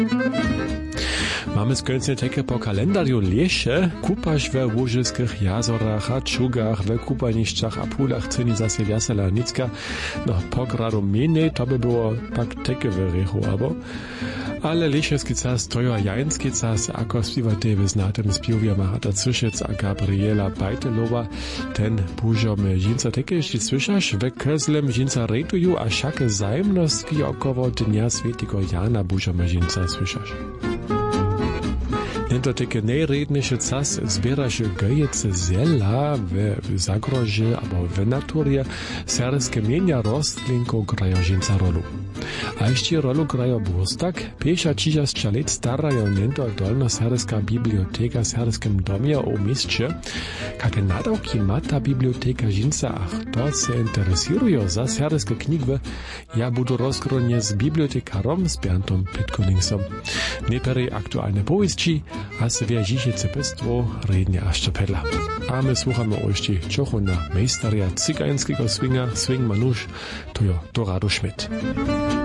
Mamy skończnie takie po kalendarzu lesie, kupasz we łużyskich jazorach a czugach, we kupaniszczach a pulach cyni zase wiasela nicka, no pogradu mniej, to by było pak takie wyrychu, ale lesiewski cas tojo jański cas, ako śpiewa David znatem śpiewia Marata Cyszec a Gabriela Bajtelowa, ten bużomy dżinca takie, jeśli słyszasz, we kezlem dżinca rejtuju, a szakie zajemnostki około Dnia Świętego Jana bużomy dżinca słyszasz. Nento takie najredniejsze cas zbiera się gejece zela w zagrozie albo w naturze, serskie mienia rostlinko grają dżinca rolu. A jeszcze rolu grają błostak, piesza ciża z czalet starają nento dolnoserska biblioteka w serskim domie o mieście, jakie nadawki ma ta biblioteka dżinca, ach to se interesują za serskie knigwy, ja budu rozgronie z bibliotekarom z Berntom Pitkoningsom. Neperi aktualne powieści, a se wiezicie cepestwo rednie a szczepedla. A my słuchamy oście czocho na meistaria cygańskiego swinga, swing manusz, to jo Dorado Schmidt.